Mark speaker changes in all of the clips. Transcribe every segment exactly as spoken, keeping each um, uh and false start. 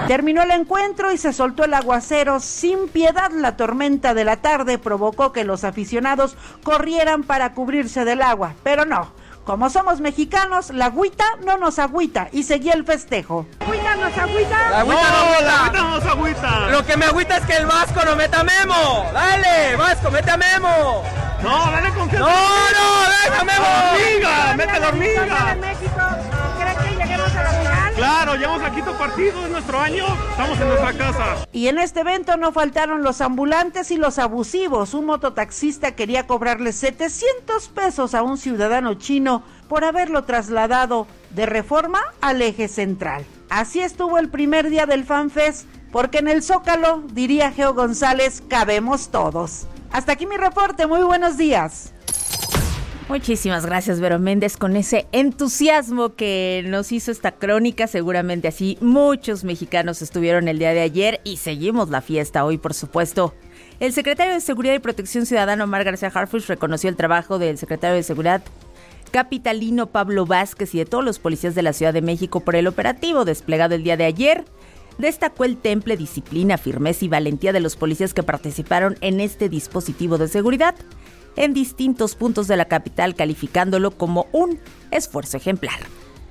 Speaker 1: Terminó el encuentro y se soltó el aguacero sin piedad. La tormenta de la tarde provocó que los aficionados corrieran para cubrirse del agua, pero no. Como somos mexicanos, la agüita no nos agüita y seguía el festejo.
Speaker 2: ¿La agüita nos agüita?
Speaker 3: La agüita
Speaker 2: no,
Speaker 3: no,
Speaker 2: la agüita no nos agüita.
Speaker 3: Lo que me agüita es que el Vasco no meta a Memo. Dale, Vasco, mete a Memo.
Speaker 2: No, dale confianza.
Speaker 3: No, no, deja Memo.
Speaker 2: Hormiga, mete la hormiga.
Speaker 4: México, ¿cree que lleguemos a la final?
Speaker 2: Claro, llegamos a quinto partido, es nuestro año, estamos en nuestra casa.
Speaker 1: Y en este evento no faltaron los ambulantes y los abusivos. Un mototaxista quería cobrarle setecientos pesos a un ciudadano chino por haberlo trasladado de Reforma al Eje Central. Así estuvo el primer día del FanFest, porque en el Zócalo, diría Geo González, cabemos todos. Hasta aquí mi reporte, muy buenos días.
Speaker 5: Muchísimas gracias, Vero Méndez, con ese entusiasmo que nos hizo esta crónica. Seguramente así muchos mexicanos estuvieron el día de ayer y seguimos la fiesta hoy, por supuesto. El secretario de Seguridad y Protección Ciudadana, Omar García Harfuch, reconoció el trabajo del secretario de Seguridad capitalino Pablo Vázquez y de todos los policías de la Ciudad de México por el operativo desplegado el día de ayer. Destacó el temple, disciplina, firmeza y valentía de los policías que participaron en este dispositivo de seguridad en distintos puntos de la capital, calificándolo como un esfuerzo ejemplar.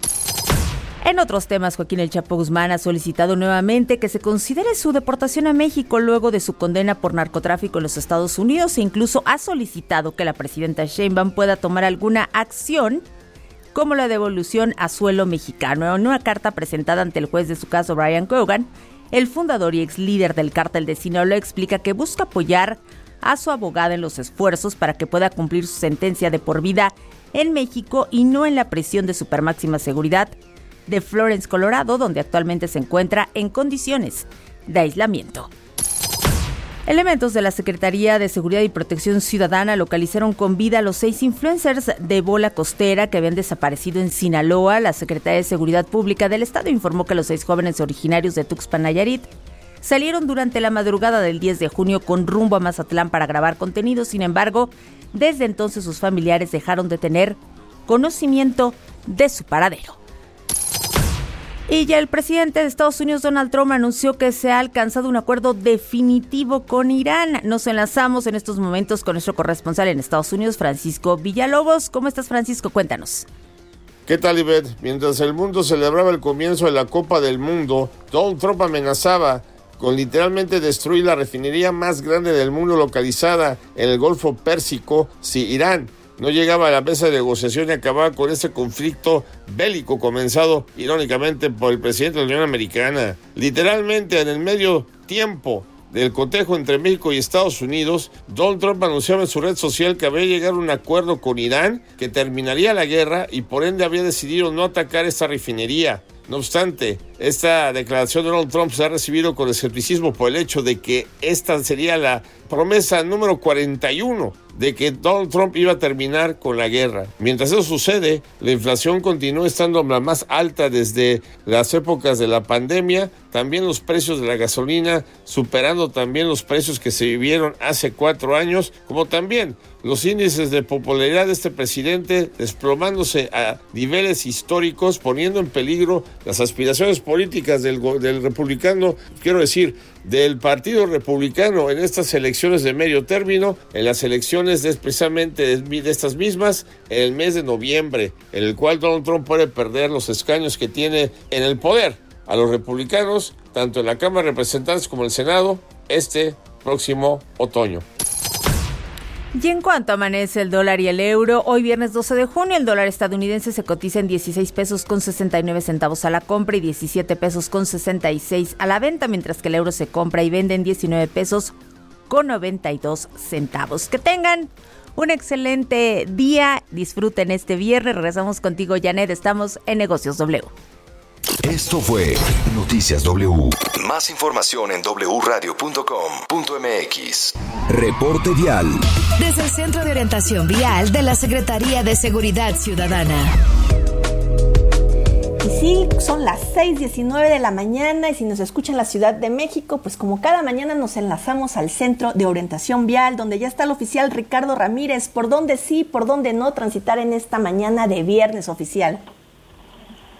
Speaker 5: En otros temas, Joaquín El Chapo Guzmán ha solicitado nuevamente que se considere su deportación a México luego de su condena por narcotráfico en los Estados Unidos e incluso ha solicitado que la presidenta Sheinbaum pueda tomar alguna acción como la devolución a suelo mexicano. En una carta presentada ante el juez de su caso, Brian Cogan, el fundador y ex líder del cártel de Sinaloa explica que busca apoyar a su abogada en los esfuerzos para que pueda cumplir su sentencia de por vida en México y no en la prisión de supermáxima seguridad de Florence, Colorado, donde actualmente se encuentra en condiciones de aislamiento. Elementos de la Secretaría de Seguridad y Protección Ciudadana localizaron con vida a los seis influencers de bola costera que habían desaparecido en Sinaloa. La Secretaría de Seguridad Pública del Estado informó que los seis jóvenes originarios de Tuxpan, Nayarit, salieron durante la madrugada del diez de junio con rumbo a Mazatlán para grabar contenido. Sin embargo, desde entonces sus familiares dejaron de tener conocimiento de su paradero. Y ya el presidente de Estados Unidos, Donald Trump, anunció que se ha alcanzado un acuerdo definitivo con Irán. Nos enlazamos en estos momentos con nuestro corresponsal en Estados Unidos, Francisco Villalobos. ¿Cómo estás, Francisco? Cuéntanos.
Speaker 6: ¿Qué tal, Ivette? Mientras el mundo celebraba el comienzo de la Copa del Mundo, Donald Trump amenazaba con literalmente destruir la refinería más grande del mundo localizada en el Golfo Pérsico si Irán no llegaba a la mesa de negociación y acababa con este conflicto bélico comenzado irónicamente por el presidente de la Unión Americana. Literalmente en el medio tiempo del cotejo entre México y Estados Unidos, Donald Trump anunciaba en su red social que había llegado a un acuerdo con Irán que terminaría la guerra y por ende había decidido no atacar esta refinería. No obstante, esta declaración de Donald Trump se ha recibido con escepticismo por el hecho de que esta sería la promesa número cuarenta y uno de que Donald Trump iba a terminar con la guerra. Mientras eso sucede, la inflación continúa estando la más alta desde las épocas de la pandemia, también los precios de la gasolina superando también los precios que se vivieron hace cuatro años, como también los índices de popularidad de este presidente desplomándose a niveles históricos, poniendo en peligro las aspiraciones políticas del, del republicano, quiero decir, del Partido Republicano en estas elecciones de medio término, en las elecciones de, precisamente de, de estas mismas, en el mes de noviembre, en el cual Donald Trump puede perder los escaños que tiene en el poder a los republicanos, tanto en la Cámara de Representantes como en el Senado, este próximo otoño.
Speaker 5: Y en cuanto amanece el dólar y el euro, hoy viernes doce de junio, el dólar estadounidense se cotiza en dieciséis pesos con sesenta y nueve centavos a la compra y diecisiete pesos con sesenta y seis a la venta, mientras que el euro se compra y vende en diecinueve pesos con noventa y dos centavos. Que tengan un excelente día, disfruten este viernes. Regresamos contigo, Janet, estamos en Negocios W.
Speaker 7: Esto fue Noticias W. Más información en doble u radio punto com punto eme equis. Reporte vial.
Speaker 8: Desde el Centro de Orientación Vial de la Secretaría de Seguridad Ciudadana.
Speaker 9: Y sí, son las seis diecinueve de la mañana y si nos escucha en la Ciudad de México, pues como cada mañana nos enlazamos al Centro de Orientación Vial, donde ya está el oficial Ricardo Ramírez. ¿Por dónde sí, por dónde no transitar en esta mañana de viernes, oficial?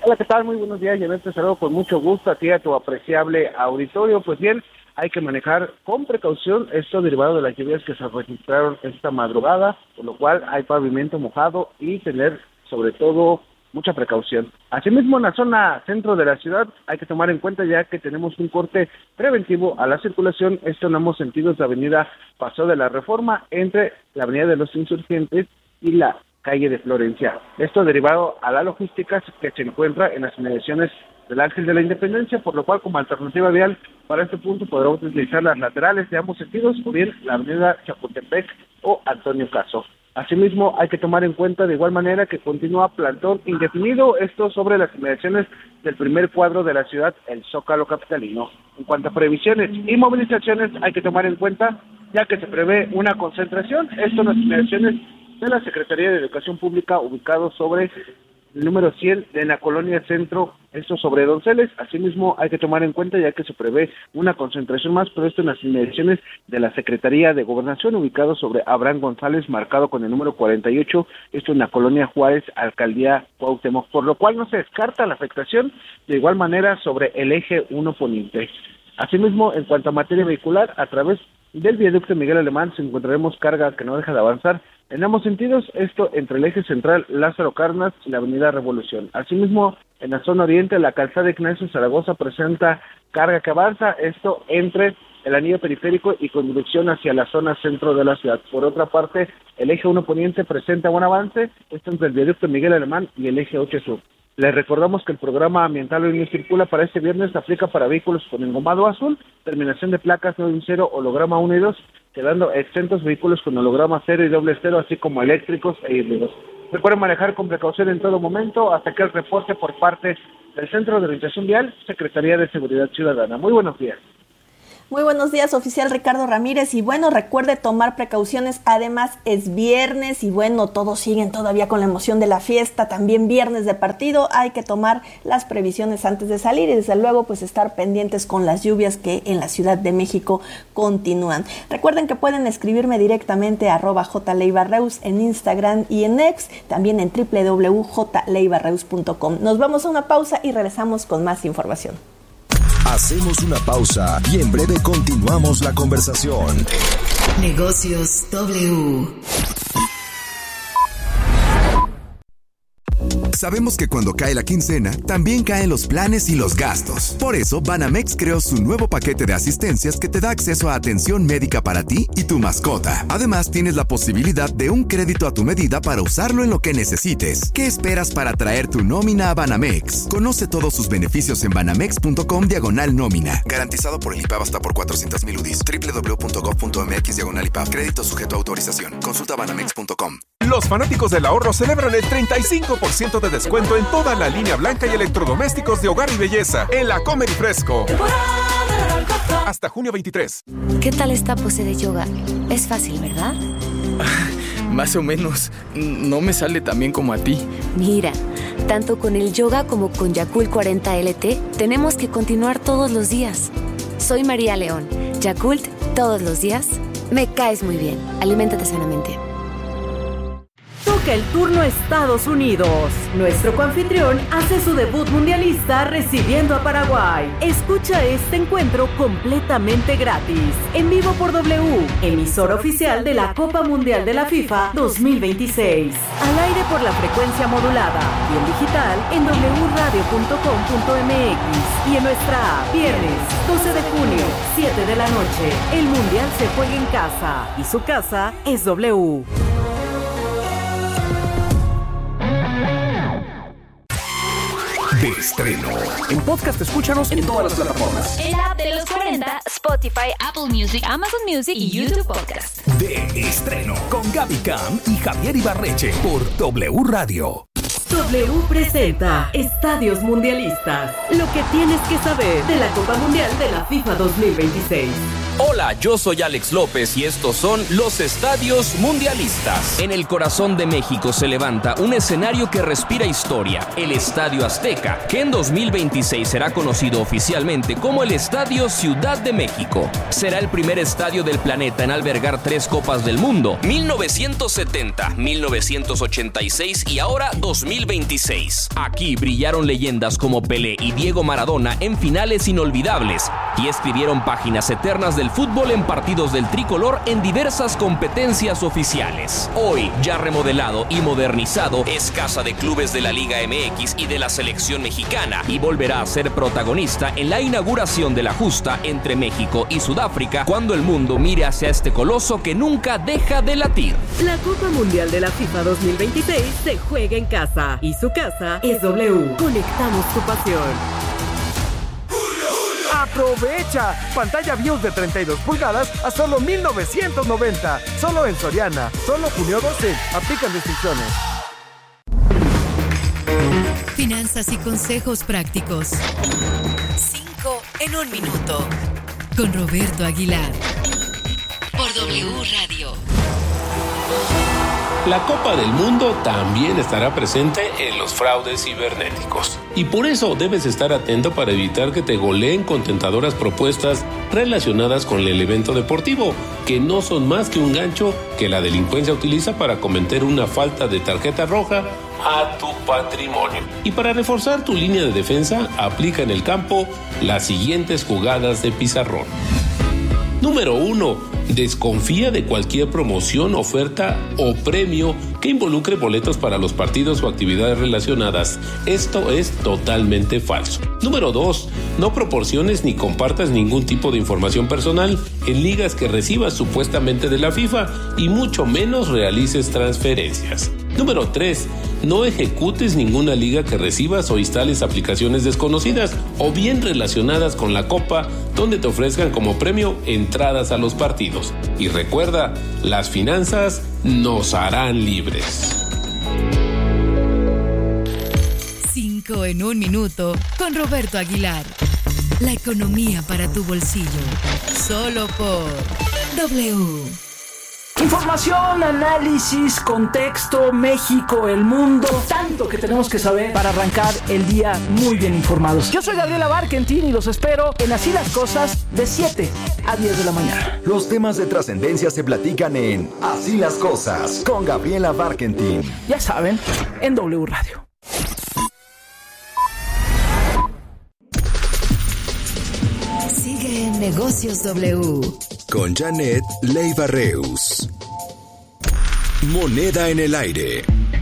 Speaker 10: Hola, ¿qué tal? Muy buenos días, Janet, te saludo con mucho gusto a ti, a tu apreciable auditorio. Pues bien, hay que manejar con precaución esto derivado de las lluvias que se registraron esta madrugada, por lo cual hay pavimento mojado y tener sobre todo mucha precaución. Asimismo, en la zona centro de la ciudad hay que tomar en cuenta ya que tenemos un corte preventivo a la circulación, esto en ambos sentidos, la avenida Paseo de la Reforma entre la avenida de los Insurgentes y la calle de Florencia. Esto derivado a la logística que se encuentra en las inmediaciones del Ángel de la Independencia, por lo cual como alternativa vial para este punto podremos utilizar las laterales de ambos sentidos o bien la avenida Chapultepec o Antonio Caso. Asimismo, hay que tomar en cuenta de igual manera que continúa plantón indefinido, esto sobre las inmediaciones del primer cuadro de la ciudad, el Zócalo capitalino. En cuanto a previsiones y movilizaciones, hay que tomar en cuenta ya que se prevé una concentración, esto en las inmediaciones de la Secretaría de Educación Pública, ubicado sobre el número cien de la colonia Centro, esto sobre Donceles. Asimismo, hay que tomar en cuenta ya que se prevé una concentración más, pero esto en las inmediaciones de la Secretaría de Gobernación, ubicado sobre Abraham González, marcado con el número cuarenta y ocho, esto en la colonia Juárez, Alcaldía Cuauhtémoc, por lo cual no se descarta la afectación de igual manera sobre el eje uno poniente. Asimismo, en cuanto a materia vehicular, a través del viaducto Miguel Alemán se encontraremos carga que no deja de avanzar en ambos sentidos, esto entre el eje central Lázaro Cárdenas y la avenida Revolución. Asimismo, en la zona oriente, la calzada Ignacio Zaragoza presenta carga que avanza, esto entre el anillo periférico y con dirección hacia la zona centro de la ciudad. Por otra parte, el eje uno poniente presenta buen avance, esto entre el viaducto Miguel Alemán y el eje ocho sur. Les recordamos que el programa ambiental Hoy No Circula para este viernes aplica para vehículos con engomado azul, terminación de placas nueve cero, holograma uno y dos, quedando exentos vehículos con holograma cero y doble cero, así como eléctricos e híbridos. Recuerden manejar con precaución en todo momento hasta que el reporte por parte del Centro de Orientación Vial, Secretaría de Seguridad Ciudadana. Muy buenos días.
Speaker 9: Muy buenos días, oficial Ricardo Ramírez. Y bueno, recuerde tomar precauciones. Además, es viernes y bueno, todos siguen todavía con la emoción de la fiesta. También viernes de partido. Hay que tomar las previsiones antes de salir y desde luego pues estar pendientes con las lluvias que en la Ciudad de México continúan. Recuerden que pueden escribirme directamente a arroba jleibarreus en Instagram y en X, también en doble u doble u doble u punto j leibarreus punto com. Nos vamos a una pausa y regresamos con más información.
Speaker 7: Hacemos una pausa y en breve continuamos la conversación.
Speaker 8: Negocios W.
Speaker 11: Sabemos que cuando cae la quincena, también caen los planes y los gastos. Por eso, Banamex creó su nuevo paquete de asistencias que te da acceso a atención médica para ti y tu mascota. Además, tienes la posibilidad de un crédito a tu medida para usarlo en lo que necesites. ¿Qué esperas para traer tu nómina a Banamex? Conoce todos sus beneficios en banamex.com diagonal nómina. Garantizado por el I P A B hasta por cuatrocientos mil U D I s. doble u doble u doble u punto gob punto m x diagonal I P A B. Crédito sujeto a autorización. Consulta banamex punto com.
Speaker 12: Los fanáticos del ahorro celebran el treinta y cinco por ciento de descuento en toda la línea blanca y electrodomésticos de hogar y belleza en la Comer y Fresco. Hasta junio veintitrés.
Speaker 13: ¿Qué tal esta pose de yoga? Es fácil, ¿verdad?
Speaker 14: Más o menos. No me sale tan bien como a ti.
Speaker 13: Mira, tanto con el yoga como con Yakult cuarenta L T, tenemos que continuar todos los días. Soy María León. Yakult, todos los días. Me caes muy bien. Aliméntate sanamente.
Speaker 15: Toca el turno Estados Unidos. Nuestro coanfitrión hace su debut mundialista recibiendo a Paraguay. Escucha este encuentro completamente gratis. En vivo por W, emisora oficial de la Copa Mundial de la FIFA dos mil veintiséis. Al aire por la frecuencia modulada y en digital en doble u radio punto com punto m x y en nuestra app. Viernes doce de junio, siete de la noche. El Mundial se juega en casa y su casa es W.
Speaker 7: De estreno.
Speaker 16: En podcast, escúchanos en todas las plataformas.
Speaker 17: En la app de los cuarenta, Spotify, Apple Music, Amazon Music y YouTube Podcast.
Speaker 7: De estreno. Con Gaby Cam y Javier Ibarreche por W Radio.
Speaker 15: W presenta Estadios Mundialistas. Lo que tienes que saber de la Copa Mundial de la FIFA dos mil veintiséis.
Speaker 18: Hola, yo soy Alex López y estos son los Estadios Mundialistas. En el corazón de México se levanta un escenario que respira historia, el Estadio Azteca, que en dos mil veintiséis será conocido oficialmente como el Estadio Ciudad de México. Será el primer estadio del planeta en albergar tres Copas del Mundo, mil novecientos setenta, mil novecientos ochenta y seis y ahora dos mil mil veintiséis. Aquí brillaron leyendas como Pelé y Diego Maradona en finales inolvidables y escribieron páginas eternas del fútbol en partidos del tricolor en diversas competencias oficiales. Hoy, ya remodelado y modernizado, es casa de clubes de la Liga M X y de la selección mexicana y volverá a ser protagonista en la inauguración de la justa entre México y Sudáfrica cuando el mundo mire hacia este coloso que nunca deja de latir.
Speaker 15: La Copa Mundial de la FIFA dos mil veintiséis se juega en casa y su casa es W. Conectamos tu pasión.
Speaker 19: ¡Aprovecha! Pantalla B I O S de treinta y dos pulgadas a solo mil novecientos noventa. Solo en Soriana. Solo junio doce. Aplican restricciones.
Speaker 8: Finanzas y consejos prácticos. Cinco en un minuto. Con Roberto Aguilar. Por W Radio.
Speaker 20: La Copa del Mundo también estará presente en los fraudes cibernéticos. Y por eso debes estar atento para evitar que te goleen con tentadoras propuestas relacionadas con el evento deportivo, que no son más que un gancho que la delincuencia utiliza para cometer una falta de tarjeta roja a tu patrimonio. Y para reforzar tu línea de defensa, aplica en el campo las siguientes jugadas de pizarrón. Número uno. Desconfía de cualquier promoción, oferta o premio que involucre boletos para los partidos o actividades relacionadas. Esto es totalmente falso. Número dos. No proporciones ni compartas ningún tipo de información personal en ligas que recibas supuestamente de la FIFA y mucho menos realices transferencias. Número tres. No ejecutes ninguna liga que recibas o instales aplicaciones desconocidas o bien relacionadas con la Copa donde te ofrezcan como premio entradas a los partidos. Y recuerda, las finanzas nos harán libres.
Speaker 8: Cinco en un minuto con Roberto Aguilar. La economía para tu bolsillo. Solo por W.
Speaker 16: Información, análisis, contexto, México, el mundo, tanto que tenemos que saber para arrancar el día muy bien informados. Yo soy Gabriela Barkentin y los espero en Así las Cosas de siete a diez de la mañana.
Speaker 7: Los temas de trascendencia se platican en Así las Cosas con Gabriela Barkentin.
Speaker 16: Ya saben, en W Radio.
Speaker 8: Sigue en Negocios W.
Speaker 7: Con Janet Leiva Reus. Moneda en el aire.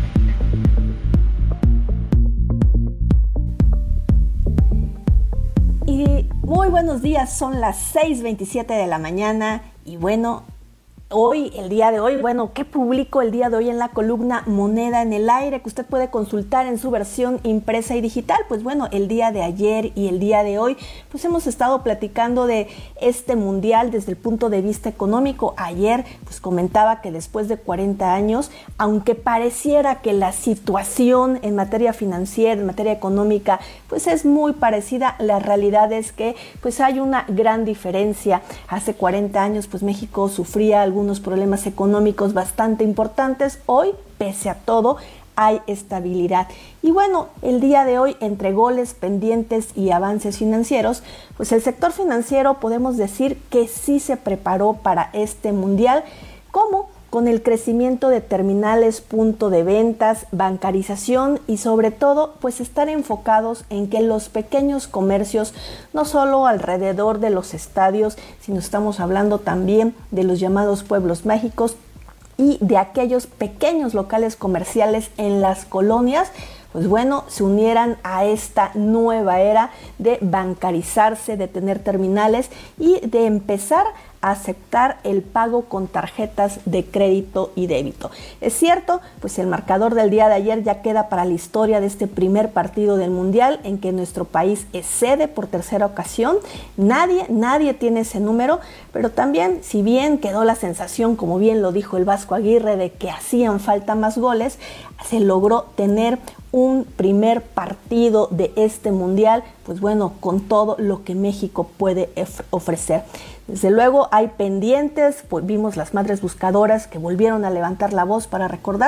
Speaker 9: Y muy buenos días, son las seis veintisiete de la mañana y bueno, hoy, el día de hoy, bueno, ¿qué publico el día de hoy en la columna Moneda en el Aire? Que usted puede consultar en su versión impresa y digital. Pues bueno, el día de ayer y el día de hoy, pues hemos estado platicando de este mundial desde el punto de vista económico. Ayer, pues comentaba que después de cuarenta años, aunque pareciera que la situación en materia financiera, en materia económica, pues es muy parecida, la realidad es que pues hay una gran diferencia. Hace cuarenta años, pues México sufría algunos problemas económicos bastante importantes. Hoy, pese a todo, hay estabilidad. Y bueno, el día de hoy, entre goles, pendientes y avances financieros, pues el sector financiero podemos decir que sí se preparó para este mundial. ¿Cómo? Con el crecimiento de terminales, punto de ventas, bancarización y sobre todo, pues estar enfocados en que los pequeños comercios, no solo alrededor de los estadios, sino estamos hablando también de los llamados pueblos mágicos y de aquellos pequeños locales comerciales en las colonias, pues bueno, se unieran a esta nueva era de bancarizarse, de tener terminales y de empezar a aceptar el pago con tarjetas de crédito y débito. Es cierto, pues el marcador del día de ayer ya queda para la historia de este primer partido del Mundial en que nuestro país es sede por tercera ocasión. Nadie, nadie tiene ese número, pero también, si bien quedó la sensación, como bien lo dijo el Vasco Aguirre, de que hacían falta más goles, se logró tener un primer partido de este mundial, pues bueno, con todo lo que México puede ofrecer. Desde luego hay pendientes, pues vimos las madres buscadoras que volvieron a levantar la voz para recordar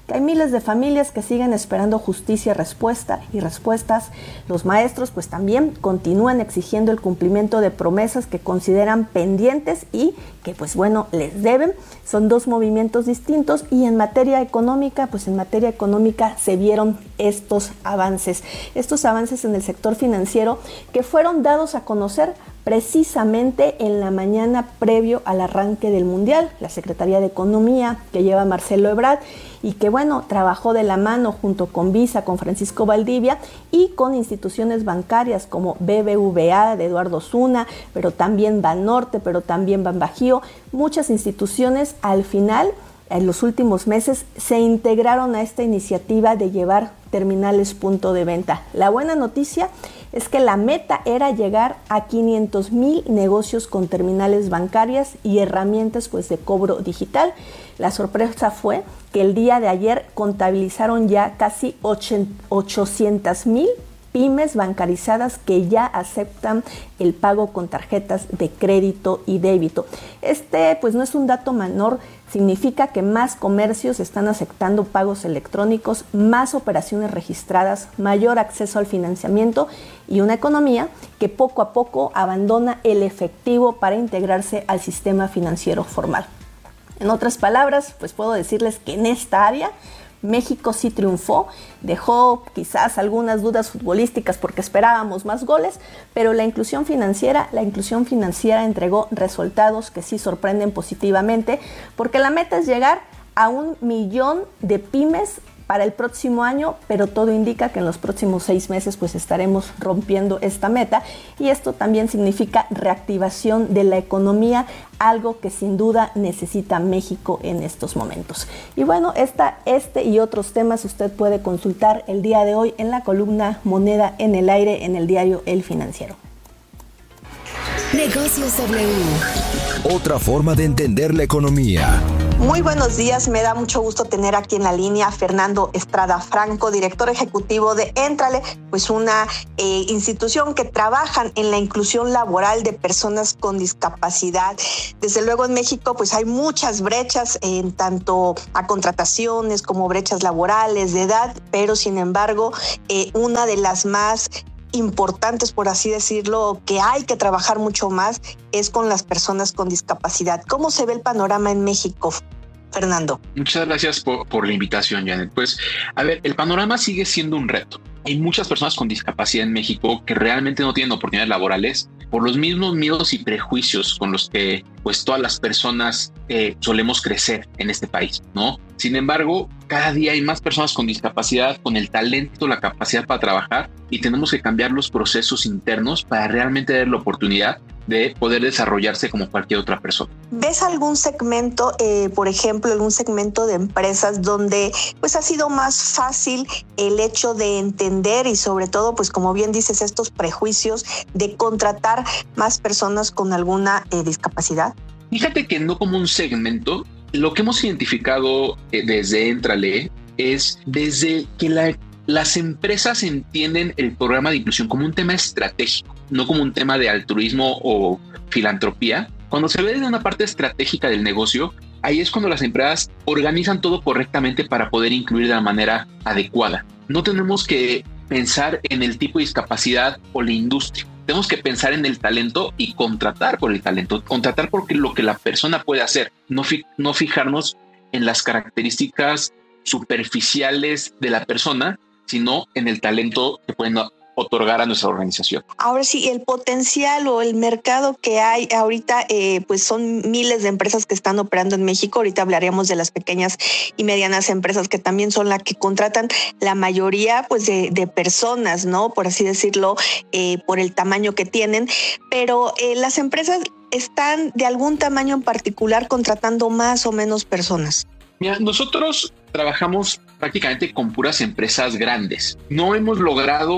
Speaker 9: que hay miles de familias que siguen esperando justicia respuesta y respuestas. Los maestros pues también continúan exigiendo el cumplimiento de promesas que consideran pendientes y que pues bueno, les deben. Son dos movimientos distintos y en materia económica, pues en materia económica se vieron estos avances, estos avances en el sector financiero que fueron dados a conocer precisamente en la mañana previo al arranque del Mundial. La Secretaría de Economía que lleva Marcelo Ebrard y que bueno, trabajó de la mano junto con Visa, con Francisco Valdivia y con instituciones bancarias como B B V A de Eduardo Zuna, pero también Banorte, pero también Banbajío. Muchas instituciones al final, en los últimos meses, se integraron a esta iniciativa de llevar terminales punto de venta. La buena noticia es que la meta era llegar a quinientos mil negocios con terminales bancarias y herramientas pues, de cobro digital. La sorpresa fue que el día de ayer contabilizaron ya casi ochocientas mil pymes bancarizadas que ya aceptan el pago con tarjetas de crédito y débito. Este pues no es un dato menor, significa que más comercios están aceptando pagos electrónicos, más operaciones registradas, mayor acceso al financiamiento y una economía que poco a poco abandona el efectivo para integrarse al sistema financiero formal. En otras palabras, pues puedo decirles que en esta área México sí triunfó, dejó quizás algunas dudas futbolísticas porque esperábamos más goles, pero la inclusión financiera, la inclusión financiera entregó resultados que sí sorprenden positivamente, porque la meta es llegar a un millón de pymes para el próximo año, pero todo indica que en los próximos seis meses pues estaremos rompiendo esta meta y esto también significa reactivación de la economía, algo que sin duda necesita México en estos momentos. Y bueno, esta, este y otros temas usted puede consultar el día de hoy en la columna Moneda en el Aire en el diario El Financiero.
Speaker 8: Negocios W.
Speaker 7: Otra forma de entender la economía.
Speaker 21: Muy buenos días, me da mucho gusto tener aquí en la línea a Fernando Estrada Franco, director ejecutivo de Éntrale, pues una eh, institución que trabaja en la inclusión laboral de personas con discapacidad. Desde luego en México pues hay muchas brechas en tanto a contrataciones como brechas laborales de edad, pero sin embargo eh, una de las más importantes, por así decirlo, que hay que trabajar mucho más, es con las personas con discapacidad. ¿Cómo se ve el panorama en México, Fernando?
Speaker 22: Muchas gracias por, por la invitación, Janet. Pues, a ver, el panorama sigue siendo un reto. Hay muchas personas con discapacidad en México que realmente no tienen oportunidades laborales por los mismos miedos y prejuicios con los que pues todas las personas eh, solemos crecer en este país, ¿no? Sin embargo, cada día hay más personas con discapacidad, con el talento, la capacidad para trabajar y tenemos que cambiar los procesos internos para realmente dar la oportunidad de poder desarrollarse como cualquier otra persona.
Speaker 21: ¿Ves algún segmento, eh, por ejemplo, algún segmento de empresas donde pues ha sido más fácil el hecho de entender y sobre todo, pues como bien dices, estos prejuicios de contratar más personas con alguna eh, discapacidad?
Speaker 22: Fíjate que no como un segmento. Lo que hemos identificado eh, desde Éntrale es desde que la Las empresas entienden el programa de inclusión como un tema estratégico, no como un tema de altruismo o filantropía. Cuando se ve desde una parte estratégica del negocio, ahí es cuando las empresas organizan todo correctamente para poder incluir de la manera adecuada. No tenemos que pensar en el tipo de discapacidad o la industria. Tenemos que pensar en el talento y contratar por el talento, contratar por lo que la persona puede hacer, no, fi- no fijarnos en las características superficiales de la persona, sino en el talento que pueden otorgar a nuestra organización.
Speaker 21: Ahora sí, el potencial o el mercado que hay ahorita, eh, pues son miles de empresas que están operando en México. Ahorita hablaremos de las pequeñas y medianas empresas que también son las que contratan la mayoría pues de, de personas, ¿no? Por así decirlo, eh, por el tamaño que tienen. Pero eh, las empresas están de algún tamaño en particular contratando más o menos personas.
Speaker 22: Mira, nosotros trabajamos prácticamente con puras empresas grandes. No hemos logrado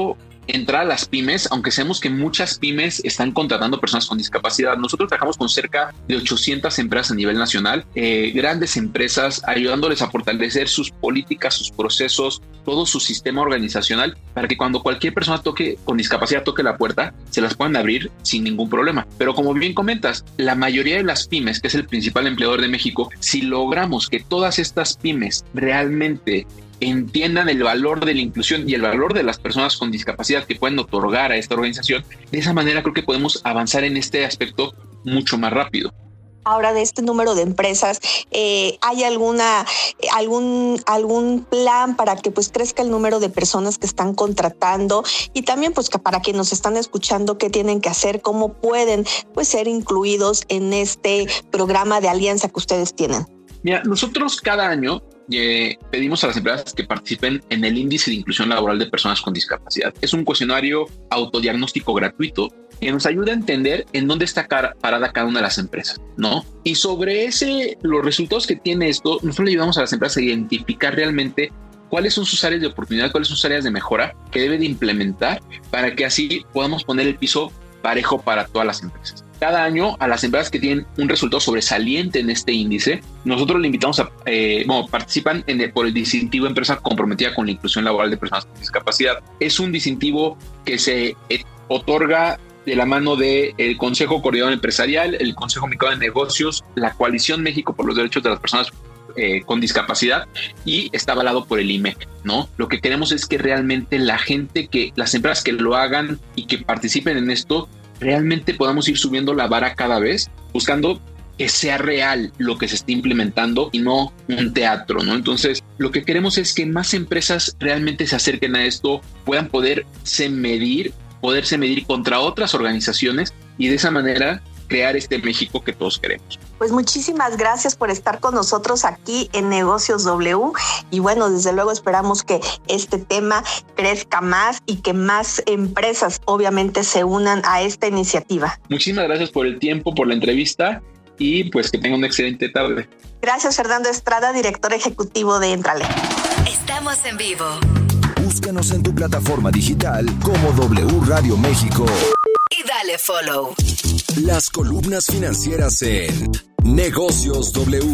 Speaker 22: entrar a las pymes, aunque sabemos que muchas pymes están contratando personas con discapacidad. Nosotros trabajamos con cerca de ochocientas empresas a nivel nacional, eh, grandes empresas, ayudándoles a fortalecer sus políticas, sus procesos, todo su sistema organizacional, para que cuando cualquier persona toque con discapacidad toque la puerta, se las puedan abrir sin ningún problema. Pero como bien comentas, la mayoría de las pymes, que es el principal empleador de México, si logramos que todas estas pymes realmente entiendan el valor de la inclusión y el valor de las personas con discapacidad que pueden otorgar a esta organización, de esa manera creo que podemos avanzar en este aspecto mucho más rápido.
Speaker 21: Ahora, de este número de empresas, eh, ¿hay alguna algún algún plan para que pues crezca el número de personas que están contratando? Y también pues que para quienes nos están escuchando, ¿qué tienen que hacer? ¿Cómo pueden pues ser incluidos en este programa de alianza que ustedes tienen?
Speaker 22: Mira, nosotros cada año eh, pedimos a las empresas que participen en el índice de inclusión laboral de personas con discapacidad. Es un cuestionario autodiagnóstico gratuito que nos ayuda a entender en dónde está parada cada una de las empresas, ¿no? Y sobre ese, los resultados que tiene esto, nosotros le ayudamos a las empresas a identificar realmente cuáles son sus áreas de oportunidad, cuáles son sus áreas de mejora que debe de implementar para que así podamos poner el piso parejo para todas las empresas. Cada año a las empresas que tienen un resultado sobresaliente en este índice, nosotros le invitamos a, eh, bueno, participan en el, por el distintivo Empresa Comprometida con la Inclusión Laboral de Personas con Discapacidad. Es un distintivo que se eh, otorga de la mano del Consejo Coordinador Empresarial, el Consejo Mexicano de Negocios, la Coalición México por los Derechos de las Personas eh, con Discapacidad, y está avalado por el I M E C, ¿no? Lo que queremos es que realmente la gente, que las empresas que lo hagan y que participen en esto, realmente podamos ir subiendo la vara cada vez, buscando que sea real lo que se está implementando y no un teatro, ¿no? Entonces, lo que queremos es que más empresas realmente se acerquen a esto, puedan poderse medir, poderse medir contra otras organizaciones y de esa manera crear este México que todos queremos.
Speaker 21: Pues muchísimas gracias por estar con nosotros aquí en Negocios W, y bueno, desde luego esperamos que este tema crezca más y que más empresas obviamente se unan a esta iniciativa.
Speaker 22: Muchísimas gracias por el tiempo, por la entrevista, y pues que tengan una excelente tarde.
Speaker 21: Gracias, Fernando Estrada, director ejecutivo de Éntrale.
Speaker 8: Estamos en vivo.
Speaker 7: Búscanos en tu plataforma digital como W Radio México.
Speaker 8: Y dale follow.
Speaker 7: Las columnas financieras en Negocios W.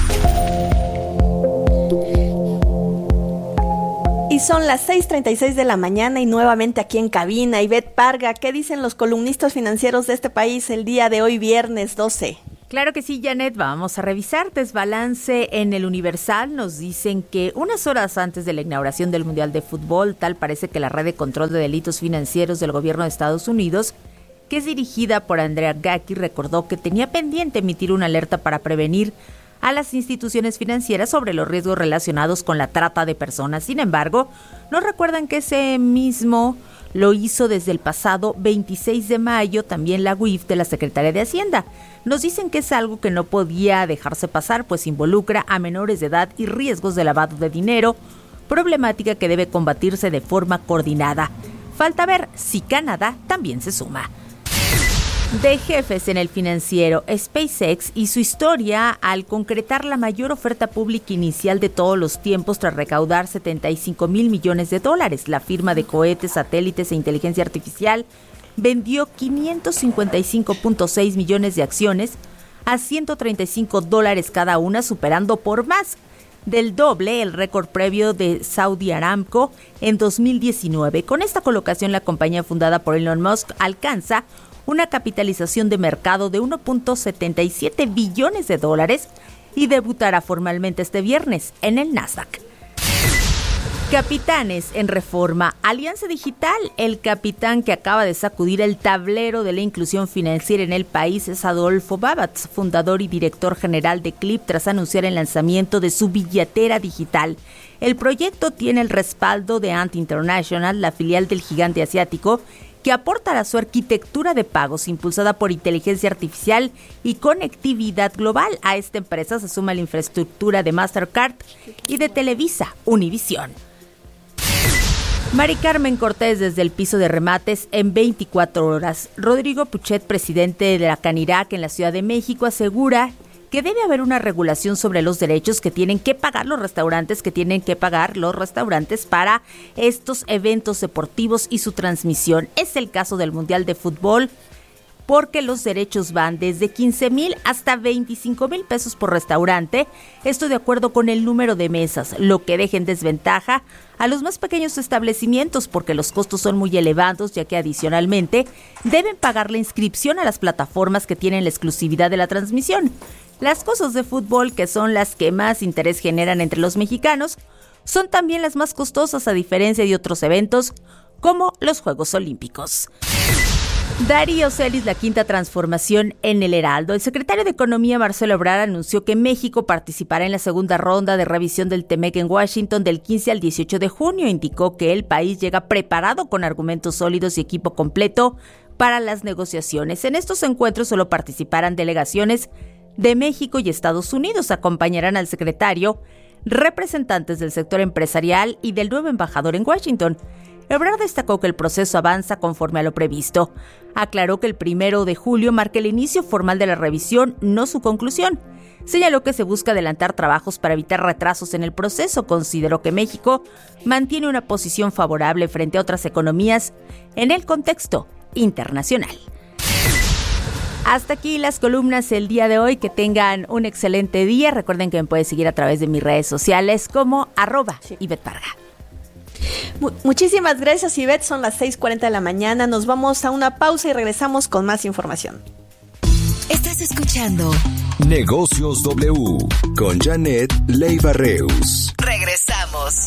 Speaker 9: Y son las seis treinta y seis de la mañana y nuevamente aquí en cabina, Ivette Parga, ¿qué dicen los columnistas financieros de este país el día de hoy, viernes doce?
Speaker 5: Claro que sí, Janet, vamos a revisar desbalance en el Universal. Nos dicen que unas horas antes de la inauguración del Mundial de Fútbol, tal parece que la Red de Control de Delitos Financieros del Gobierno de Estados Unidos, que es dirigida por Andrea Gacki, recordó que tenía pendiente emitir una alerta para prevenir a las instituciones financieras sobre los riesgos relacionados con la trata de personas. Sin embargo, nos recuerdan que ese mismo lo hizo desde el pasado veintiséis de mayo también la U I F de la Secretaría de Hacienda. Nos dicen que es algo que no podía dejarse pasar, pues involucra a menores de edad y riesgos de lavado de dinero, problemática que debe combatirse de forma coordinada. Falta ver si Canadá también se suma. De jefes en el financiero, SpaceX y su historia al concretar la mayor oferta pública inicial de todos los tiempos tras recaudar setenta y cinco mil millones de dólares. La firma de cohetes, satélites e inteligencia artificial vendió quinientos cincuenta y cinco punto seis millones de acciones a ciento treinta y cinco dólares cada una, superando por más del doble el récord previo de Saudi Aramco en dos mil diecinueve. Con esta colocación, la compañía fundada por Elon Musk alcanza una capitalización de mercado de uno punto setenta y siete billones de dólares y debutará formalmente este viernes en el Nasdaq. Capitanes en Reforma. Alianza Digital. El capitán que acaba de sacudir el tablero de la inclusión financiera en el país es Adolfo Babatz, fundador y director general de Clip, tras anunciar el lanzamiento de su billetera digital. El proyecto tiene el respaldo de Ant International, la filial del gigante asiático, que aportará su arquitectura de pagos impulsada por inteligencia artificial y conectividad global. A esta empresa se suma la infraestructura de Mastercard y de Televisa Univisión. Mari Carmen Cortés desde el piso de remates en veinticuatro horas. Rodrigo Puchet, presidente de la Canirac en la Ciudad de México, asegura que debe haber una regulación sobre los derechos que tienen que pagar los restaurantes, que tienen que pagar los restaurantes para estos eventos deportivos y su transmisión. Es el caso del Mundial de Fútbol, porque los derechos van desde quince mil hasta veinticinco mil pesos por restaurante, esto de acuerdo con el número de mesas, lo que deja en desventaja a los más pequeños establecimientos porque los costos son muy elevados, ya que adicionalmente deben pagar la inscripción a las plataformas que tienen la exclusividad de la transmisión. Las cosas de fútbol, que son las que más interés generan entre los mexicanos, son también las más costosas, a diferencia de otros eventos como los Juegos Olímpicos. Darío Celis, la quinta transformación en el Heraldo. El secretario de Economía, Marcelo Ebrard, anunció que México participará en la segunda ronda de revisión del T-MEC en Washington del quince al dieciocho de junio. Indicó que el país llega preparado con argumentos sólidos y equipo completo para las negociaciones. En estos encuentros solo participarán delegaciones de México y Estados Unidos. Acompañarán al secretario representantes del sector empresarial y del nuevo embajador en Washington. Ebrard destacó que el proceso avanza conforme a lo previsto. Aclaró que el primero de julio marca el inicio formal de la revisión, no su conclusión. Señaló que se busca adelantar trabajos para evitar retrasos en el proceso. Consideró que México mantiene una posición favorable frente a otras economías en el contexto internacional. Hasta aquí las columnas el día de hoy. Que tengan un excelente día. Recuerden que me pueden seguir a través de mis redes sociales como arroba Ivette Parga.
Speaker 9: Muchísimas gracias, Ivette. Son las seis cuarenta de la mañana. Nos vamos a una pausa y regresamos con más información.
Speaker 8: Estás escuchando
Speaker 7: Negocios W con Janet Leiva Reus.
Speaker 8: Regresamos.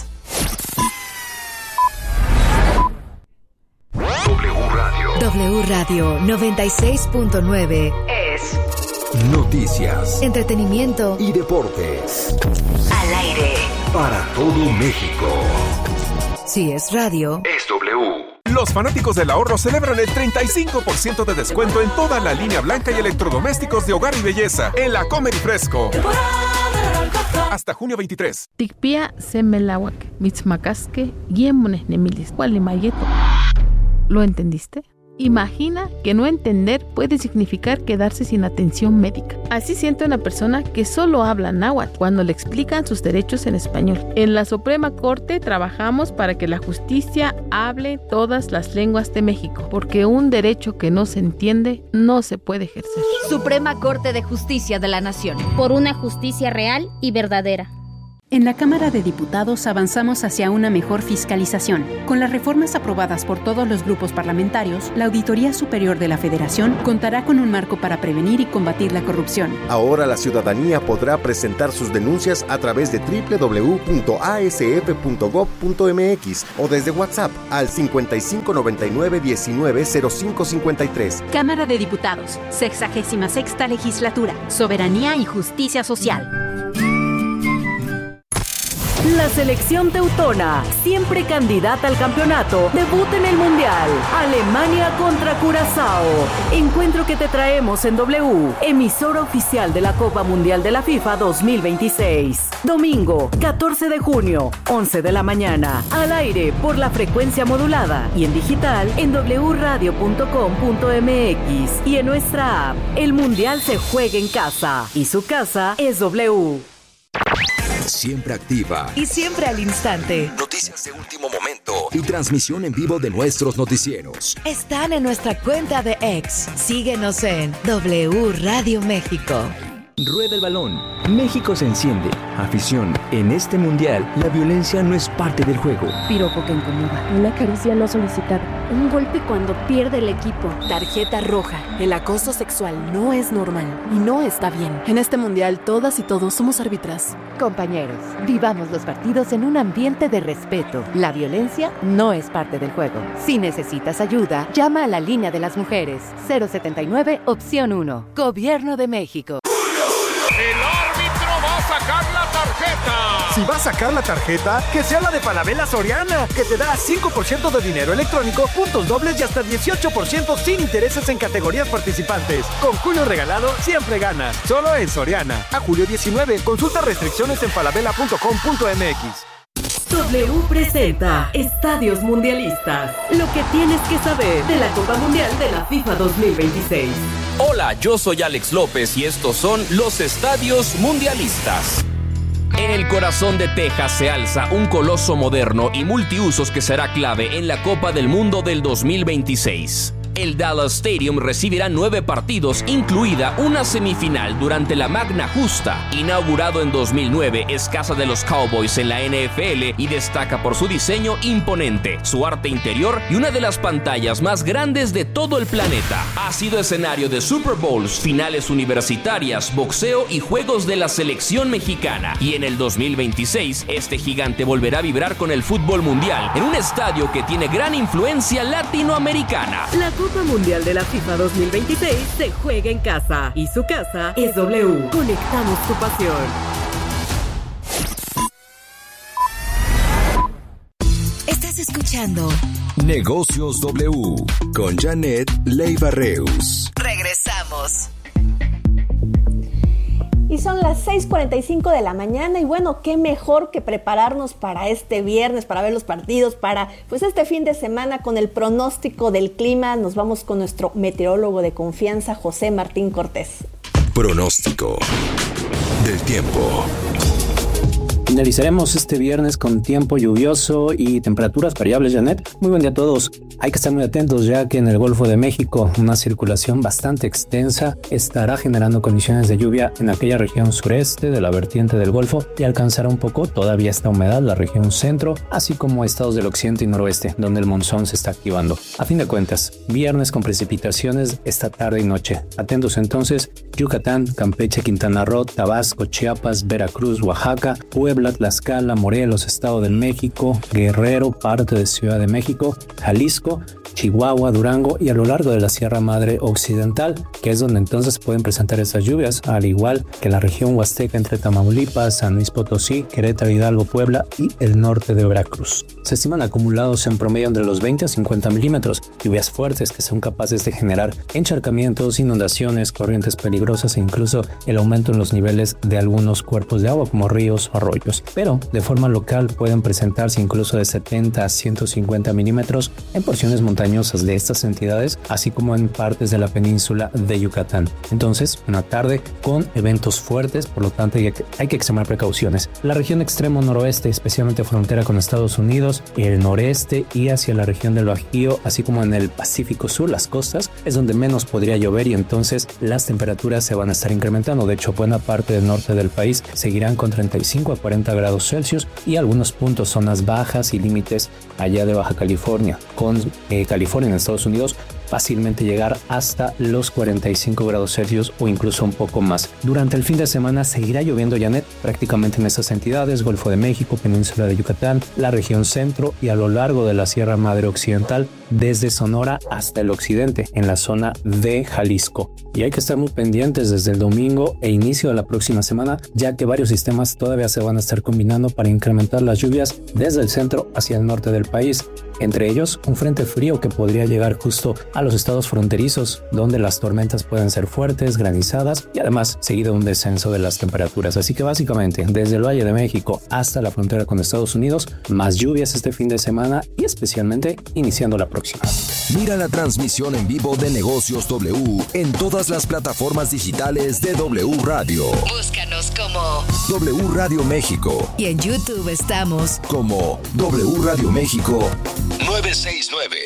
Speaker 7: W Radio.
Speaker 8: W Radio noventa y seis punto nueve es
Speaker 7: noticias,
Speaker 8: entretenimiento
Speaker 7: y deportes.
Speaker 8: Al aire.
Speaker 7: Para todo México.
Speaker 8: Si es radio,
Speaker 7: es W.
Speaker 12: Los fanáticos del ahorro celebran el treinta y cinco por ciento de descuento en toda la línea blanca y electrodomésticos de hogar y belleza en la Comer y Fresco. Hasta junio veintitrés.
Speaker 3: Tikpia semelawak, mitzmacasque, guiemones nemilis, gualimayeto. ¿Lo entendiste? Imagina que no entender puede significar quedarse sin atención médica. Así siente una persona que solo habla náhuatl cuando le explican sus derechos en español. En la Suprema Corte trabajamos para que la justicia hable todas las lenguas de México, porque un derecho que no se entiende no se puede ejercer.
Speaker 4: Suprema Corte de Justicia de la Nación. Por una justicia real y verdadera.
Speaker 23: En la Cámara de Diputados avanzamos hacia una mejor fiscalización. Con las reformas aprobadas por todos los grupos parlamentarios, la Auditoría Superior de la Federación contará con un marco para prevenir y combatir la corrupción.
Speaker 24: Ahora la ciudadanía podrá presentar sus denuncias a través de doble u doble u doble u punto a s f punto gob punto m x o desde WhatsApp al cincuenta y cinco noventa y nueve diecinueve cero cinco cincuenta y tres.
Speaker 23: Cámara de Diputados, sexagésima sexta Legislatura, Soberanía y Justicia Social.
Speaker 15: La selección teutona, siempre candidata al campeonato, debuta en el Mundial. Alemania contra Curazao. Encuentro que te traemos en W, emisora oficial de la Copa Mundial de la FIFA dos mil veintiséis. Domingo, catorce de junio, once de la mañana. Al aire por la frecuencia modulada y en digital en doble u radio punto com punto m x y en nuestra app. El Mundial se juega en casa y su casa es W.
Speaker 7: Siempre activa
Speaker 8: y siempre al instante.
Speaker 7: Noticias de último momento y transmisión en vivo de nuestros noticieros.
Speaker 8: Están en nuestra cuenta de X. Síguenos en W Radio México.
Speaker 25: Rueda el balón. México se enciende. Afición. En este mundial, la violencia no es parte del juego.
Speaker 26: Piropo que incomoda. Una caricia no solicitada. Un golpe cuando pierde el equipo.
Speaker 27: Tarjeta roja. El acoso sexual no es normal y no está bien. En este mundial, todas y todos somos árbitras.
Speaker 28: Compañeros, vivamos los partidos en un ambiente de respeto. La violencia no es parte del juego. Si necesitas ayuda, llama a la línea de las mujeres. cero setenta y nueve, opción uno. Gobierno de México.
Speaker 29: El árbitro va a sacar la tarjeta.
Speaker 19: Si va a sacar la tarjeta, que sea la de Falabella Soriana, que te da cinco por ciento de dinero electrónico, puntos dobles y hasta dieciocho por ciento sin intereses en categorías participantes. Con Julio regalado, siempre ganas. Solo en Soriana. A julio diecinueve. Consulta restricciones en falabella punto com punto m x.
Speaker 8: Tu
Speaker 15: W presenta Estadios Mundialistas. Lo que tienes que saber de la Copa Mundial de la FIFA dos mil veintiséis.
Speaker 1: Hola, yo soy Alex López y estos son los Estadios Mundialistas. En el corazón de Texas se alza un coloso moderno y multiusos que será clave en la Copa del Mundo del dos mil veintiséis. El Dallas Stadium recibirá nueve partidos, incluida una semifinal durante la Magna Justa. Inaugurado en dos mil nueve, es casa de los Cowboys en la N F L y destaca por su diseño imponente, su arte interior y una de las pantallas más grandes de todo el planeta. Ha sido escenario de Super Bowls, finales universitarias, boxeo y juegos de la selección mexicana. Y en el dos mil veintiséis, este gigante volverá a vibrar con el fútbol mundial en un estadio que tiene gran influencia latinoamericana.
Speaker 15: La Copa Mundial de la FIFA dos mil veintiséis se juega en casa y su casa es W. Conectamos tu pasión.
Speaker 8: Estás escuchando
Speaker 7: Negocios W con Janet Leiva Reus.
Speaker 8: Regresamos.
Speaker 9: Y son las seis cuarenta y cinco de la mañana y bueno, qué mejor que prepararnos para este viernes, para ver los partidos, para pues este fin de semana con el pronóstico del clima. Nos vamos con nuestro meteorólogo de confianza, José Martín Cortés.
Speaker 7: Pronóstico del tiempo.
Speaker 2: Finalizaremos este viernes con tiempo lluvioso y temperaturas variables, Janet. Muy buen día a todos. Hay que estar muy atentos ya que en el Golfo de México una circulación bastante extensa estará generando condiciones de lluvia en aquella región sureste de la vertiente del Golfo y alcanzará un poco todavía esta humedad la región centro, así como estados del occidente y noroeste, donde el monzón se está activando. A fin de cuentas, viernes con precipitaciones esta tarde y noche. Atentos entonces, Yucatán, Campeche, Quintana Roo, Tabasco, Chiapas, Veracruz, Oaxaca, Puebla, Tlaxcala, Morelos, Estado de México, Guerrero, parte de Ciudad de México, Jalisco, Chihuahua, Durango y a lo largo de la Sierra Madre Occidental, que es donde entonces pueden presentar estas lluvias, al igual que la región huasteca entre Tamaulipas, San Luis Potosí, Querétaro, Hidalgo, Puebla y el norte de Veracruz. Se estiman acumulados en promedio entre los veinte a cincuenta milímetros, lluvias fuertes que son capaces de generar encharcamientos, inundaciones, corrientes peligrosas e incluso el aumento en los niveles de algunos cuerpos de agua como ríos o arroyos. Pero de forma local pueden presentarse incluso de setenta a ciento cincuenta milímetros en porciones montañosas de estas entidades, así como en partes de la península de Yucatán. Entonces, una tarde con eventos fuertes, por lo tanto hay que, hay que extremar precauciones. La región extremo noroeste, especialmente frontera con Estados Unidos, el noreste y hacia la región del Bajío, así como en el Pacífico Sur, las costas, es donde menos podría llover y entonces las temperaturas se van a estar incrementando. De hecho, buena parte del norte del país seguirán con treinta y cinco a cuarenta grados Celsius y algunos puntos, zonas bajas y límites allá de Baja California, con eh, California en Estados Unidos, fácilmente llegar hasta los cuarenta y cinco grados Celsius o incluso un poco más. Durante el fin de semana seguirá lloviendo, Janet, prácticamente en estas entidades, Golfo de México, Península de Yucatán, la región centro y a lo largo de la Sierra Madre Occidental, desde Sonora hasta el occidente, en la zona de Jalisco. Y hay que estar muy pendientes desde el domingo e inicio de la próxima semana, ya que varios sistemas todavía se van a estar combinando para incrementar las lluvias desde el centro hacia el norte del país. Entre ellos, un frente frío que podría llegar justo a los estados fronterizos, donde las tormentas pueden ser fuertes, granizadas y además seguido un descenso de las temperaturas. Así que básicamente, desde el Valle de México hasta la frontera con Estados Unidos, más lluvias este fin de semana y especialmente iniciando la próxima.
Speaker 7: Mira la transmisión en vivo de Negocios W en todas las plataformas digitales de W Radio.
Speaker 8: Búscanos como
Speaker 7: W Radio México.
Speaker 8: Y en YouTube estamos
Speaker 7: como W Radio México nueve seis nueve.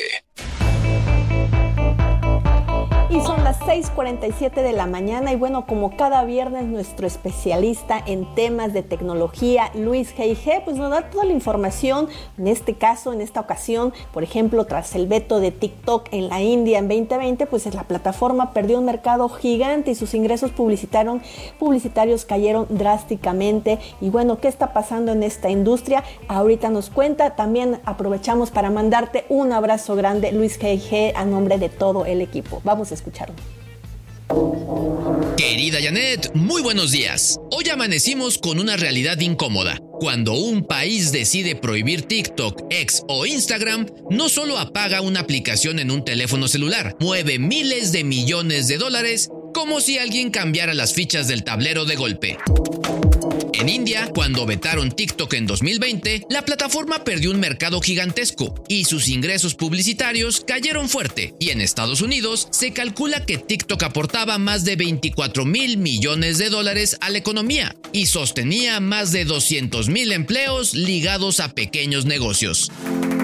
Speaker 9: Y son las seis cuarenta y siete de la mañana y bueno, como cada viernes nuestro especialista en temas de tecnología, Luis G I G, pues nos da toda la información, en este caso, en esta ocasión, por ejemplo, tras el veto de TikTok en la India en veinte veinte, pues la plataforma perdió un mercado gigante y sus ingresos publicitaron, publicitarios cayeron drásticamente. Y bueno, ¿qué está pasando en esta industria? Ahorita nos cuenta, también aprovechamos para mandarte un abrazo grande, Luis G I G, a nombre de todo el equipo. Vamos a escucharlo.
Speaker 6: Querida Janet, muy buenos días. Hoy amanecimos con una realidad incómoda. Cuando un país decide prohibir TikTok, X o Instagram, no solo apaga una aplicación en un teléfono celular, mueve miles de millones de dólares como si alguien cambiara las fichas del tablero de golpe. En India, cuando vetaron TikTok en dos mil veinte, la plataforma perdió un mercado gigantesco y sus ingresos publicitarios cayeron fuerte. Y en Estados Unidos se calcula que TikTok aportaba más de veinticuatro mil millones de dólares a la economía y sostenía más de doscientos mil empleos ligados a pequeños negocios.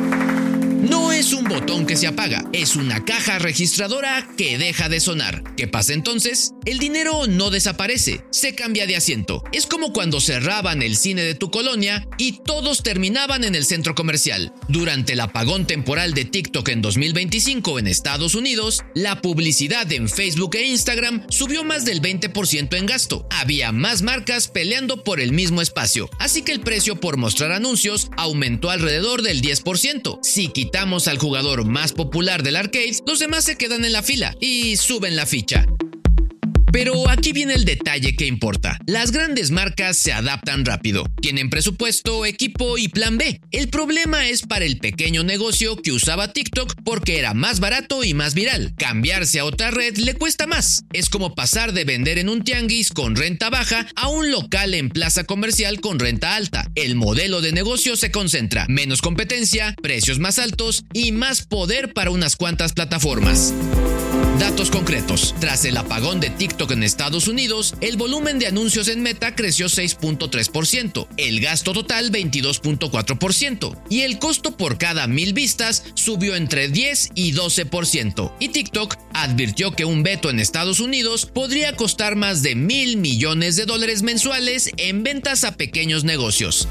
Speaker 6: No es un botón que se apaga, es una caja registradora que deja de sonar. ¿Qué pasa entonces? El dinero no desaparece, se cambia de asiento. Es como cuando cerraban el cine de tu colonia y todos terminaban en el centro comercial. Durante el apagón temporal de TikTok en dos mil veinticinco en Estados Unidos, la publicidad en Facebook e Instagram subió más del veinte por ciento en gasto. Había más marcas peleando por el mismo espacio, así que el precio por mostrar anuncios aumentó alrededor del diez por ciento. Si quitamos al jugador más popular del arcade, los demás se quedan en la fila y suben la ficha. Pero aquí viene el detalle que importa. Las grandes marcas se adaptan rápido. Tienen presupuesto, equipo y plan B. El problema es para el pequeño negocio que usaba TikTok porque era más barato y más viral. Cambiarse a otra red le cuesta más. Es como pasar de vender en un tianguis con renta baja a un local en plaza comercial con renta alta. El modelo de negocio se concentra. Menos competencia, precios más altos y más poder para unas cuantas plataformas. Datos concretos. Tras el apagón de TikTok en Estados Unidos, el volumen de anuncios en Meta creció seis punto tres por ciento, el gasto total veintidós punto cuatro por ciento y el costo por cada mil vistas subió entre diez y doce por ciento. Y TikTok advirtió que un veto en Estados Unidos podría costar más de mil millones de dólares mensuales en ventas a pequeños negocios.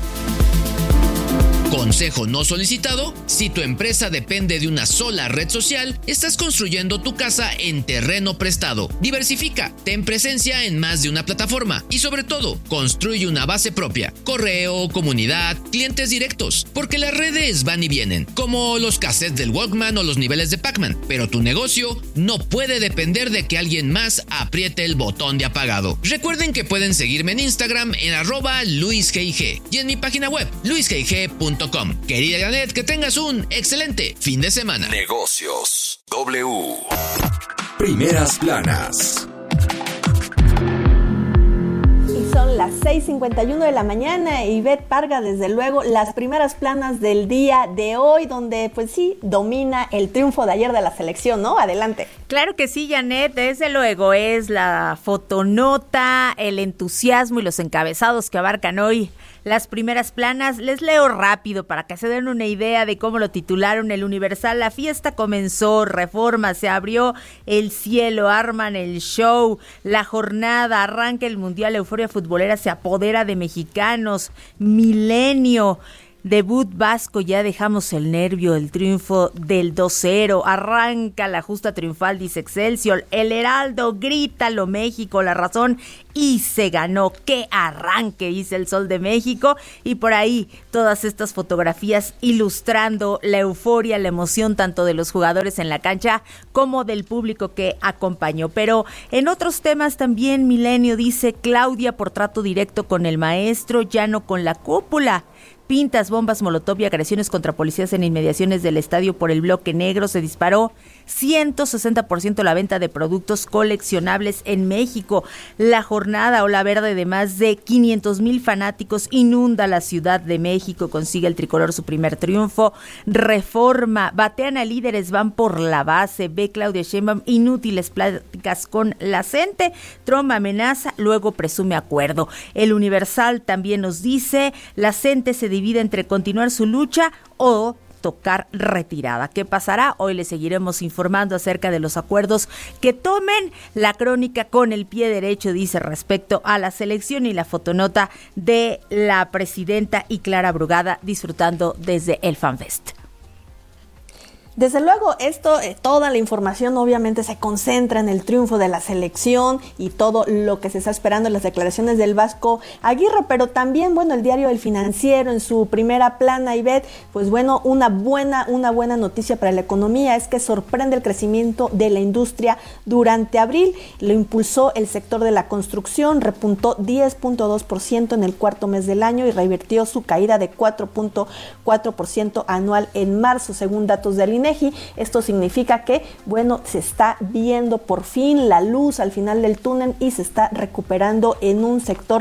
Speaker 6: Consejo no solicitado: si tu empresa depende de una sola red social, estás construyendo tu casa en terreno prestado. Diversifica, ten presencia en más de una plataforma y sobre todo, construye una base propia, correo, comunidad, clientes directos, porque las redes van y vienen, como los cassettes del Walkman o los niveles de Pac-Man, pero tu negocio no puede depender de que alguien más apriete el botón de apagado. Recuerden que pueden seguirme en Instagram en arroba luisgig y en mi página web luis g g punto com. Querida Janet, que tengas un excelente fin de semana.
Speaker 7: Negocios W. Primeras planas.
Speaker 9: Y son las seis cincuenta y uno de la mañana. Ivette Parga, desde luego, las primeras planas del día de hoy, donde pues sí, domina el triunfo de ayer de la selección, ¿no? Adelante.
Speaker 5: Claro que sí, Janet, desde luego es la fotonota, el entusiasmo y los encabezados que abarcan hoy las primeras planas. Les leo rápido para que se den una idea de cómo lo titularon el Universal. La fiesta comenzó, Reforma, se abrió el cielo, arman el show, la jornada, arranca el Mundial, euforia futbolera se apodera de mexicanos, Milenio, debut vasco, ya dejamos el nervio, el triunfo del dos cero, arranca la justa triunfal, dice Excelsior, el Heraldo, grítalo México, La Razón, y se ganó, qué arranque, dice el Sol de México, y por ahí todas estas fotografías ilustrando la euforia, la emoción tanto de los jugadores en la cancha como del público que acompañó. Pero en otros temas también Milenio dice, Claudia por trato directo con el maestro, ya no con la cúpula. Pintas, bombas molotov y agresiones contra policías en inmediaciones del estadio por el bloque negro. Se disparó ciento sesenta por ciento la venta de productos coleccionables en México. La jornada Ola Verde de más de quinientos mil fanáticos inunda la Ciudad de México. Consigue el tricolor su primer triunfo. Reforma, batean a líderes, van por la base. Ve Claudia Sheinbaum, inútiles pláticas con la gente. Trump amenaza, luego presume acuerdo. El Universal también nos dice, la gente se divide entre continuar su lucha o tocar retirada. ¿Qué pasará? Hoy les seguiremos informando acerca de los acuerdos que tomen. La crónica con el pie derecho dice respecto a la selección y la fotonota de la presidenta y Clara Brugada disfrutando desde el FanFest.
Speaker 9: Desde luego, esto, eh, toda la información obviamente se concentra en el triunfo de la selección y todo lo que se está esperando en las declaraciones del Vasco Aguirre, pero también, bueno, el diario El Financiero en su primera plana, Ivette, pues bueno, una buena, una buena noticia para la economía es que sorprende el crecimiento de la industria durante abril. Lo impulsó el sector de la construcción, repuntó diez punto dos por ciento en el cuarto mes del año y revirtió su caída de cuatro punto cuatro por ciento anual en marzo, según datos del I N E G I. Esto significa que, bueno, se está viendo por fin la luz al final del túnel y se está recuperando en un sector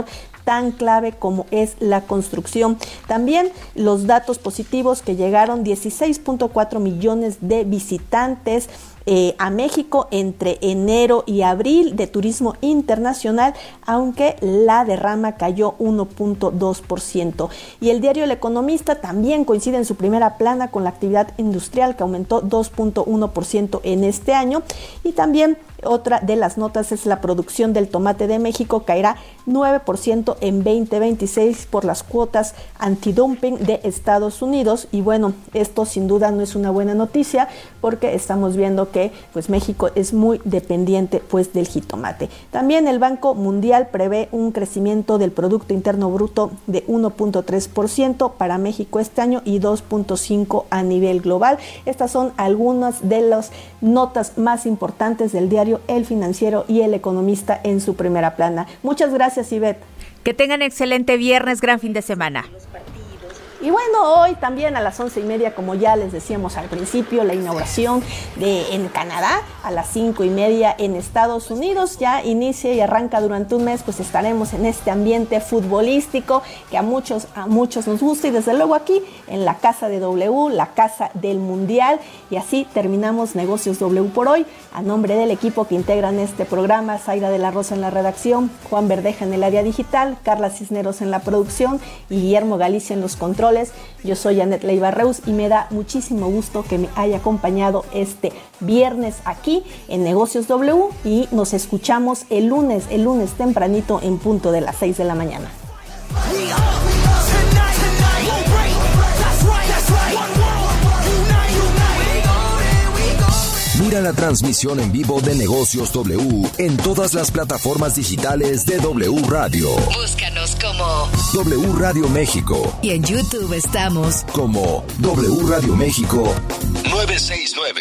Speaker 9: tan clave como es la construcción. También los datos positivos que llegaron, dieciséis punto cuatro millones de visitantes Eh, a México entre enero y abril de turismo internacional, aunque la derrama cayó uno punto dos por ciento. Y el diario El Economista también coincide en su primera plana con la actividad industrial, que aumentó dos punto uno por ciento en este año. Y también otra de las notas es la producción del tomate de México, caerá nueve por ciento en veinte veintiséis por las cuotas antidumping de Estados Unidos. Y bueno, esto sin duda no es una buena noticia, porque estamos viendo que pues México es muy dependiente pues del jitomate. También el Banco Mundial prevé un crecimiento del Producto Interno Bruto de uno punto tres por ciento para México este año y dos punto cinco por ciento a nivel global. Estas son algunas de las notas más importantes del diario El Financiero y El Economista en su primera plana. Muchas gracias, Ivette.
Speaker 5: Que tengan excelente viernes, gran fin de semana.
Speaker 9: Y bueno, hoy también a las once y media, como ya les decíamos al principio, la inauguración de en Canadá, a las cinco y media en Estados Unidos, ya inicia y arranca durante un mes, pues estaremos en este ambiente futbolístico que a muchos, a muchos nos gusta, y desde luego aquí en la casa de W, la casa del Mundial. Y así terminamos Negocios W por hoy. A nombre del equipo que integran este programa, Zaira de la Rosa en la redacción, Juan Verdeja en el área digital, Carla Cisneros en la producción y Guillermo Galicia en los controles. Yo soy Janet Leiva Reus y me da muchísimo gusto que me haya acompañado este viernes aquí en Negocios W, y nos escuchamos el lunes, el lunes tempranito en punto de las seis de la mañana.
Speaker 7: Mira la transmisión en vivo de Negocios W en todas las plataformas digitales de W Radio.
Speaker 8: Búscanos como
Speaker 7: W Radio México.
Speaker 8: Y en YouTube estamos
Speaker 7: como W Radio México novecientos sesenta y nueve.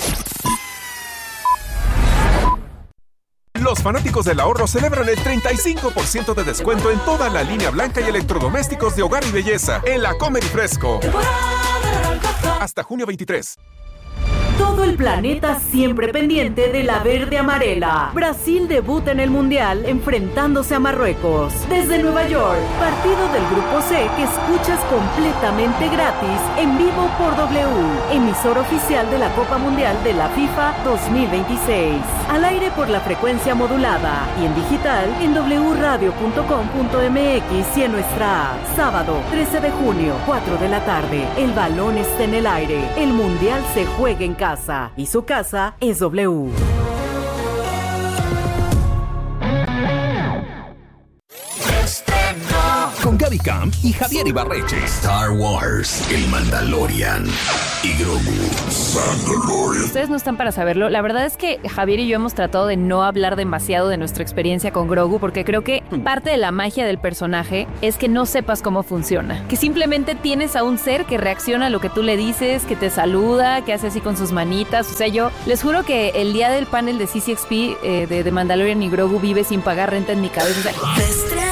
Speaker 12: Los fanáticos del ahorro celebran el treinta y cinco por ciento de descuento en toda la línea blanca y electrodomésticos de hogar y belleza en la Comer y Fresco. Hasta junio veintitrés.
Speaker 15: Todo el planeta siempre pendiente de la verde amarela. Brasil debuta en el Mundial enfrentándose a Marruecos. Desde Nueva York, partido del Grupo C que escuchas completamente gratis en vivo por W, emisor oficial de la Copa Mundial de la FIFA dos mil veintiséis. Al aire por la frecuencia modulada y en digital en doble u radio punto com punto m x y en nuestra app. Sábado trece de junio, cuatro de la tarde. El balón está en el aire. El Mundial se juega en casa. Y su casa es W.
Speaker 1: Con Gaby Camp y Javier Ibarreche.
Speaker 7: Star Wars, el Mandalorian y Grogu. Mandalorian.
Speaker 10: Ustedes no están para saberlo. La verdad es que Javier y yo hemos tratado de no hablar demasiado de nuestra experiencia con Grogu, porque creo que parte de la magia del personaje es que no sepas cómo funciona. Que simplemente tienes a un ser que reacciona a lo que tú le dices, que te saluda, que hace así con sus manitas. O sea, yo les juro que el día del panel de C C X P eh, de, de Mandalorian y Grogu vive sin pagar renta en mi cabeza. O sea,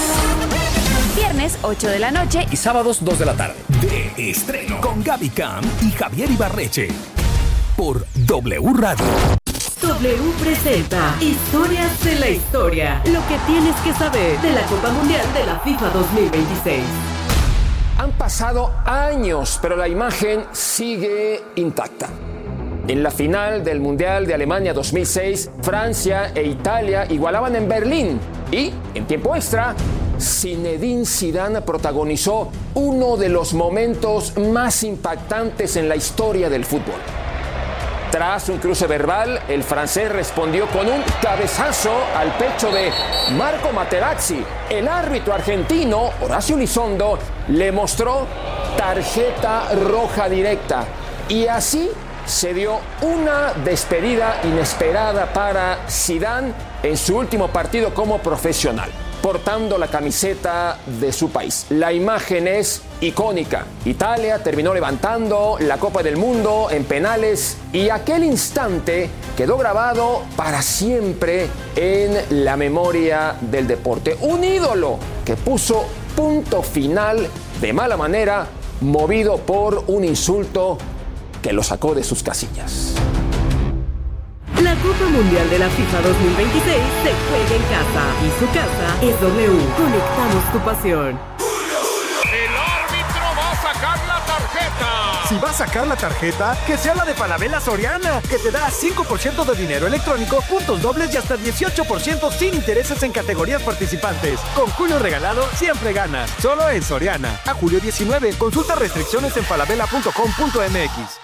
Speaker 10: viernes ocho de la noche
Speaker 1: y sábados dos de la tarde. De estreno con Gaby Camp y Javier Ibarreche por W Radio.
Speaker 15: W presenta Historias de la Historia. Lo que tienes que saber de la Copa Mundial de la FIFA dos mil veintiséis.
Speaker 11: Han pasado años, pero la imagen sigue intacta. En la final del Mundial de Alemania dos mil seis, Francia e Italia igualaban en Berlín y, en tiempo extra, Zinedine Zidane protagonizó uno de los momentos más impactantes en la historia del fútbol. Tras un cruce verbal, el francés respondió con un cabezazo al pecho de Marco Materazzi. El árbitro argentino, Horacio Elizondo, le mostró tarjeta roja directa. Y así se dio una despedida inesperada para Zidane en su último partido como profesional, portando la camiseta de su país. La imagen es icónica. Italia terminó levantando la Copa del Mundo en penales y aquel instante quedó grabado para siempre en la memoria del deporte. Un ídolo que puso punto final de mala manera, movido por un insulto que lo sacó de sus casillas.
Speaker 15: La La Copa Mundial de la FIFA dos mil veintiséis se juega en casa y su casa es W. Conectamos tu pasión.
Speaker 29: El árbitro va a sacar la tarjeta.
Speaker 19: Si va a sacar la tarjeta, que sea la de Falabella Soriana, que te da cinco por ciento de dinero electrónico, puntos dobles y hasta dieciocho por ciento sin intereses en categorías participantes. Con Julio Regalado siempre ganas. Solo en Soriana. A julio diecinueve. Consulta restricciones en falabella punto com punto m x.